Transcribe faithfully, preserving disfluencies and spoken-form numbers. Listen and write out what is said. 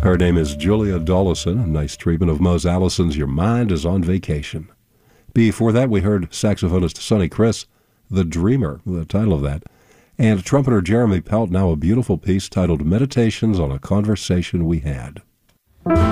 Her name is Julia Dollison, a nice treatment of Mose Allison's Your Mind is on Vacation. Before that, we heard saxophonist Sonny Criss, The Dreamer, the title of that, and trumpeter Jeremy Pelt, now a beautiful piece titled Meditations on a Conversation We Had.